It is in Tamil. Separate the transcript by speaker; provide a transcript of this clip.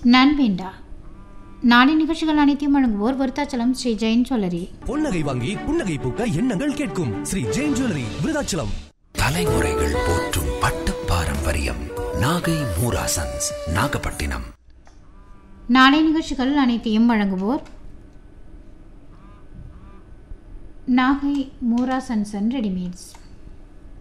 Speaker 1: நான் வேண்டா. நாளை நிகழ்ச்சிகள் அனைத்தையும் வழங்குவோர் விருத்தாச்சலம் ஸ்ரீ ஜெயின் ஜுவல்லரி.
Speaker 2: பொன்னகை வாங்கி புன்னகை பூக்க எண்ணங்கள் கேட்கும் ஸ்ரீ ஜெயின் ஜுவல்லரி, விருத்தாச்சலம்.
Speaker 3: தலைமுறைகள் போற்றும் பட்டு பாரம்பரியம் நாகை மூராசன்ஸ், நாகப்பட்டினம்.
Speaker 1: நாளை நிகழ்ச்சிகள் அனைத்தையும் வழங்குவோர் நாகை மூராசன்ஸ் அண்ட் ரெடிமேட்ஸ்.